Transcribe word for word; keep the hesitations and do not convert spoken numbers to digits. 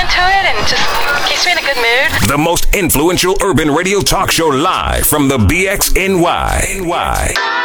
into it and just keeps me in a good mood. The most influential urban radio talk show live from the B X N Y.